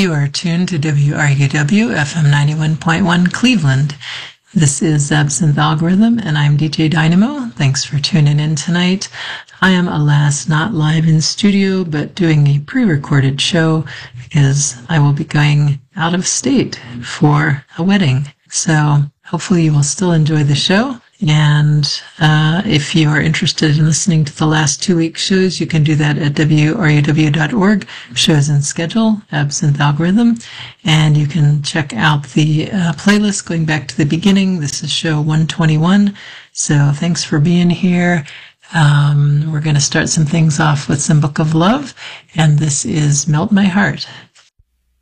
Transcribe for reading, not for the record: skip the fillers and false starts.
You are tuned to WRUW FM 91.1 Cleveland. This is Absinthe Algorithm, and I'm DJ Dynamo. Thanks for tuning in tonight. I am, alas, not live in studio, but doing a pre-recorded show because I will be going out of state for a wedding. So hopefully you will still enjoy the show. And if you are interested in listening to the last 2 weeks' shows, you can do that at WRUW.org, shows and schedule, Absinthe Algorithm. And you can check out the playlist going back to the beginning. This is show 121. So thanks for being here. We're going to start some things off with some Book of Love. And this is Melt My Heart.